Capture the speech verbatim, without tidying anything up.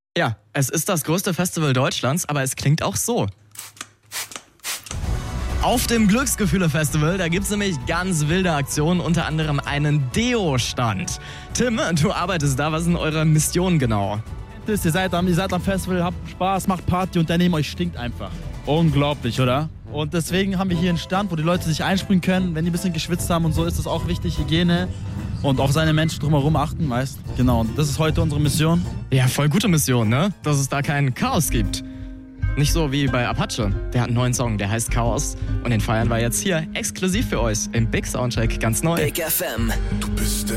Ja, es ist das größte Festival Deutschlands, aber es klingt auch so. Auf dem Glücksgefühle-Festival, da gibt's nämlich ganz wilde Aktionen, unter anderem einen Deo-Stand. Tim, du arbeitest da, was ist denn eure Mission genau? Ihr seid, am, ihr seid am Festival, habt Spaß, macht Party und daneben euch stinkt einfach. Unglaublich, oder? Und deswegen haben wir hier einen Stand, wo die Leute sich einspringen können. Wenn die ein bisschen geschwitzt haben und so, ist das auch wichtig, Hygiene und auf seine Menschen drumherum achten, weißt du? Genau, und das ist heute unsere Mission. Ja, voll gute Mission, ne? Dass es da kein Chaos gibt. Nicht so wie bei Apache. Der hat einen neuen Song, der heißt Chaos. Und den feiern wir jetzt hier exklusiv für euch im Big Soundcheck ganz neu. Big F M. Du bist der